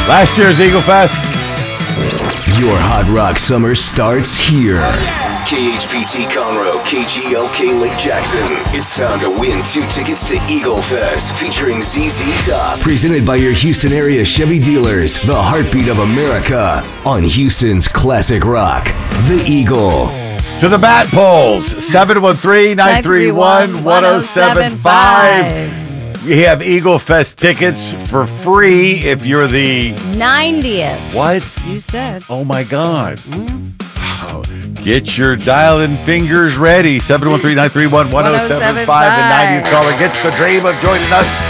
Last year's Eagle Fest. Your Hot Rock summer starts here. KHPT Conroe, KGLK Lake Jackson. It's time to win 2 tickets to Eagle Fest featuring ZZ Top. Presented by your Houston area Chevy dealers, the heartbeat of America, on Houston's classic rock, The Eagle. To the bat polls, 713-931-1075. We have Eagle Fest tickets for free if you're the 90th. What? You said. Oh my God. Get your dialing fingers ready. 713-931-1075. The 90th caller gets the dream of joining us